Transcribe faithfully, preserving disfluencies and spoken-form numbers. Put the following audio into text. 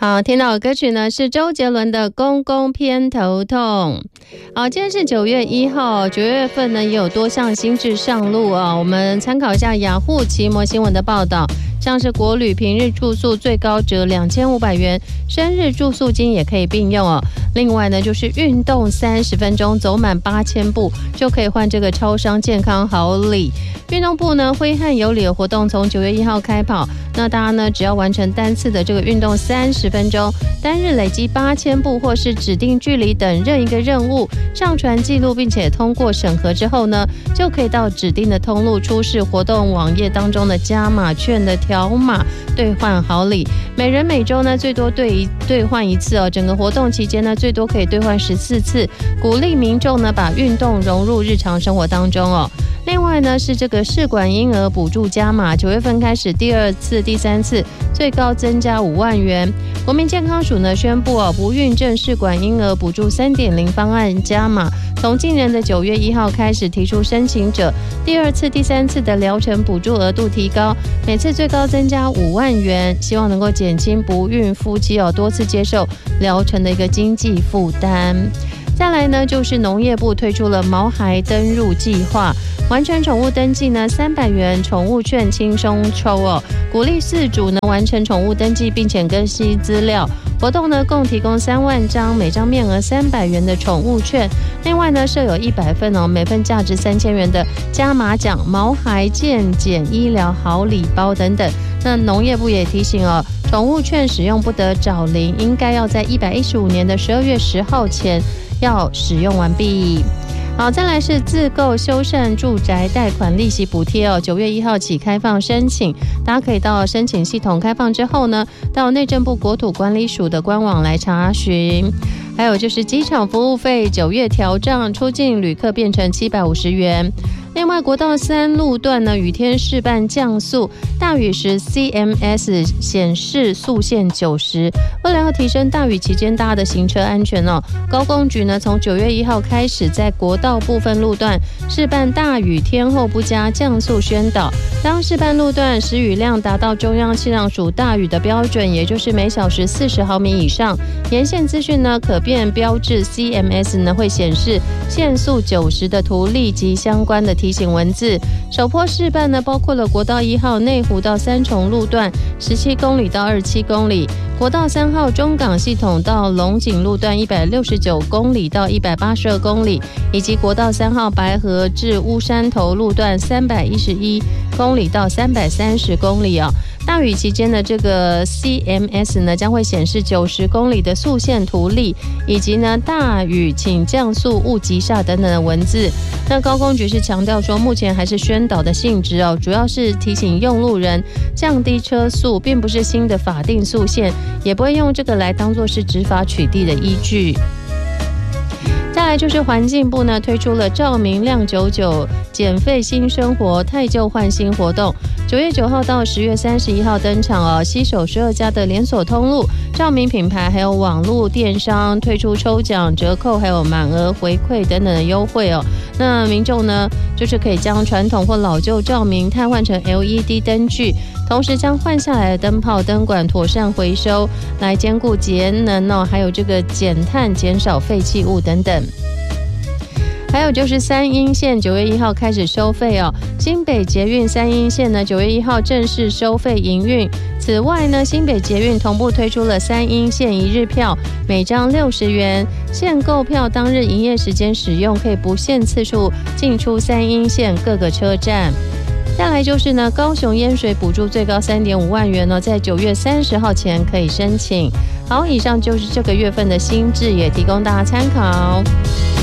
好，听到的歌曲呢是周杰伦的《公公偏头痛》。好，今天是九月一号，九月份呢也有多项新制上路啊。我们参考一下雅虎奇摩新闻的报道，像是国旅平日住宿最高折两千五百元，生日住宿金也可以并用哦。另外呢，就是运动三十分钟，走满八千步就可以换这个超商健康好礼。运动部呢挥汗有礼的活动从九月一号开跑，那大家呢只要完成单次的这个运动三十分钟，单日累积八千步或是指定距离等任一个任务，上传记录并且通过审核之后呢，就可以到指定的通路出示活动网页当中的加码券的条码兑换好礼。每人每周呢最多兑兑换一次哦，整个活动期间呢最多可以兑换十四次，鼓励民众呢把运动融入日常生活当中哦。另外呢是这个试管婴儿补助加码，九月份开始第二次、第三次最高增加五万元。国民健康署呢宣布哦，不孕症试管婴儿补助 三点零 方案加码，从今年的九月一号开始提出申请者，第二次、第三次的疗程补助额度提高，每次最高增加五万元，希望能够减轻不孕夫妻哦多次接受疗程的一个经济负担。再来呢，就是农业部推出了毛孩登入计划，完成宠物登记呢，三百元宠物券轻松抽哦，鼓励饲主呢完成宠物登记，并且更新资料。活动呢共提供三万张，每张面额三百元的宠物券。另外呢，设有一百份哦，每份价值三千元的加码奖毛孩健检医疗好礼包等等。那农业部也提醒哦，宠物券使用不得找零，应该要在一百一十五年的十二月十号前要使用完毕。好，再来是自购修缮住宅贷款利息补贴哦，九月一号起开放申请，大家可以到申请系统开放之后呢，到内政部国土管理署的官网来查询。还有就是机场服务费九月调涨，出境旅客变成七百五十元。另外，国道三路段呢，雨天试办降速，大雨时 C M S 显示速限九十。为了要提升大雨期间大家的行车安全哦，高公局呢从九月一号开始，在国道部分路段试办大雨天候不佳降速宣导。当试办路段时雨量达到中央气象署大雨的标准，也就是每小时四十毫米以上，沿线资讯呢可变标志 C M S 呢会显示限速九十的图例及相关的提醒文字。首波试办呢包括了国道一号内湖到三重路段十七公里到二十七公里，国道三号中港系统到龙井路段一百六十九公里到一百八十二公里，以及国道三号白河至乌山头路段三百一十一公里到三百三十公里啊。大雨期间的这个 C M S 呢将会显示九十公里的速限图例，以及呢大雨请降速勿急刹等等的文字。那高公局是强调说，目前还是宣导的性质哦，主要是提醒用路人降低车速，并不是新的法定速限，也不会用这个来当作是执法取缔的依据。再来就是环境部呢推出了照明亮九九减废新生活汰旧换新活动，九月九号到十月三十一号登场哦，携手十二家的连锁通路、照明品牌还有网络电商推出抽奖折扣还有满额回馈等等的优惠哦。那民众呢就是可以将传统或老旧照明汰换成 L E D 灯具，同时将换下来的灯泡灯管妥善回收，来兼顾节能哦，还有这个减碳减少废弃物等等。还有就是三鶯线九月一号开始收费哦，新北捷运三鶯线呢九月一号正式收费营运。此外呢，新北捷运同步推出了三鶯线一日票，每张六十元，限购票当日营业时间使用，可以不限次数进出三鶯线各个车站。再来就是呢，高雄淹水补助最高 三点五万元呢，在九月三十号前可以申请。好，以上就是这个月份的新制，也提供大家参考。